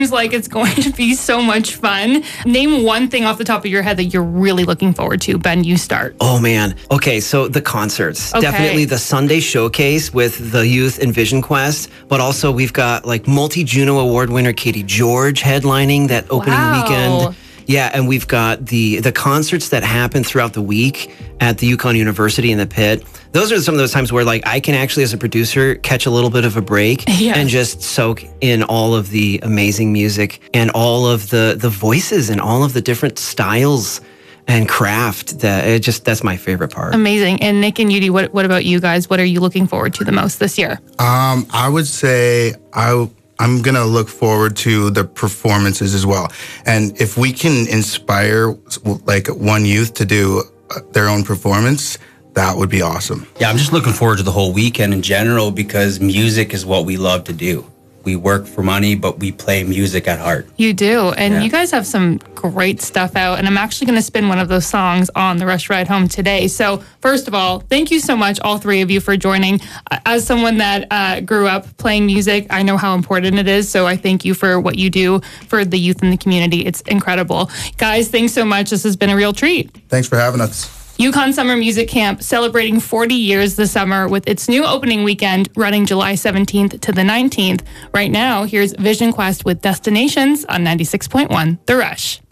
like it's going to be so much fun. Name one thing off the top of your head that you're really looking forward to. Ben, you start. Oh, man. Okay, so the concerts. Okay. Definitely the Sunday showcase with the youth and Vision Quest. But also we've got like multi-Juno Award winner Katie George headlining that opening weekend. Yeah, and we've got the concerts that happen throughout the week at the Yukon University in the Pit. Those are some of those times where like I can actually, as a producer, catch a little bit of a break and just soak in all of the amazing music and all of the voices and all of the different styles and craft. That's my favorite part. Amazing. And Nick and Yudi, what about you guys? What are you looking forward to the most this year? I would say I'm going to look forward to the performances as well. And if we can inspire like one youth to do their own performance, that would be awesome. Yeah, I'm just looking forward to the whole weekend in general because music is what we love to do. We work for money, but we play music at heart. You do. And you guys have some great stuff out. And I'm actually going to spin one of those songs on the Rush Ride Home today. So first of all, thank you so much, all three of you, for joining. As someone that grew up playing music, I know how important it is. So I thank you for what you do for the youth in the community. It's incredible. Guys, thanks so much. This has been a real treat. Thanks for having us. Yukon Summer Music Camp celebrating 40 years this summer with its new opening weekend running July 17th to the 19th. Right now, here's Vision Quest with Destinations on 96.1 The Rush.